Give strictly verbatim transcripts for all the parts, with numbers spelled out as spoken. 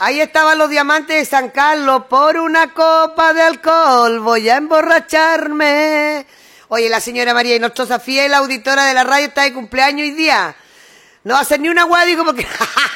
Ahí estaban los diamantes de San Carlos. Por una copa de alcohol voy a emborracharme. Oye, la señora María Inochosa, fiel auditora de la radio, está de cumpleaños hoy día. No va a hacer ni una guay, dijo, porque...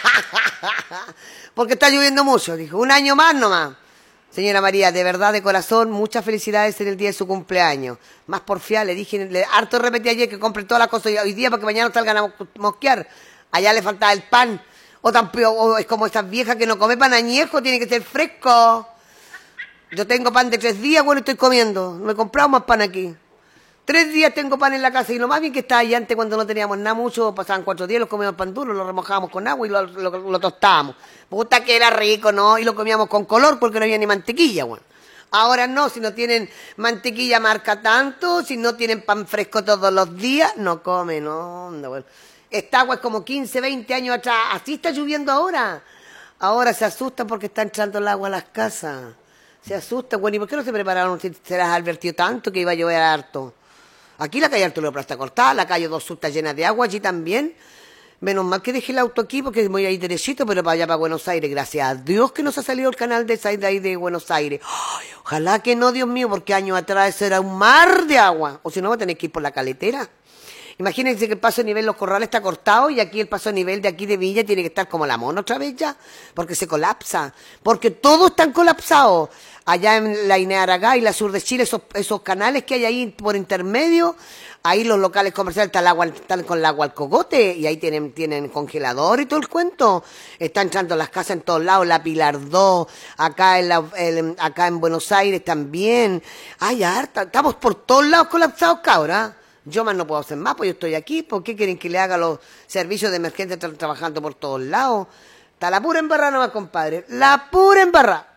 porque está lloviendo mucho, dijo. Un año más nomás. Señora María, de verdad, de corazón, muchas felicidades en el día de su cumpleaños. Más porfiada, le dije, le, harto repetí ayer que compre todas las cosas hoy día para que mañana no salgan a mosquear. Allá le faltaba el pan. O, tan, o es como estas viejas que no come pan añejo, tiene que ser fresco. Yo tengo pan de tres días, bueno, estoy comiendo. No he comprado más pan aquí. Tres días tengo pan en la casa y lo más bien que estaba allá antes cuando no teníamos nada mucho, pasaban cuatro días, los comíamos pan duro, lo remojábamos con agua y lo, lo, lo tostábamos. Puta que era rico, ¿no? Y lo comíamos con color porque no había ni mantequilla, bueno. Ahora no, si no tienen mantequilla marca tanto, si no tienen pan fresco todos los días, no comen, no, no, bueno. Esta agua es como quince, veinte años atrás, así está lloviendo ahora. Ahora se asustan porque está entrando el agua a las casas. Se asustan, bueno, ¿y por qué no se prepararon si se las advertió tanto que iba a llover harto? Aquí la calle Arturo Prat está cortada, la calle Dos Sur está llena de agua, allí también. Menos mal que dejé el auto aquí porque voy a ir derechito, pero para allá, para Buenos Aires. Gracias a Dios que nos ha salido el canal de ahí de Buenos Aires. Ay, ojalá que no, Dios mío, porque años atrás eso era un mar de agua. O si no, va a tener que ir por la caletera. Imagínense que el paso de nivel Los Corrales está cortado y aquí el paso de nivel de aquí de Villa tiene que estar como la mona otra vez ya, porque se colapsa, porque todos están colapsados. Allá en la Inearagá y la sur de Chile, esos, esos canales que hay ahí por intermedio, ahí los locales comerciales están, el agua, están con el agua al cogote y ahí tienen, tienen congelador y todo el cuento. Están entrando las casas en todos lados, la Pilar dos, acá en, la, el, acá en Buenos Aires también. Ay, harta, estamos por todos lados colapsados, cabra. Yo más no puedo hacer más, pues yo estoy aquí. ¿Por qué quieren que le haga los servicios de emergencia? Están trabajando por todos lados. Está la pura embarrada nomás, compadre. La pura embarrada.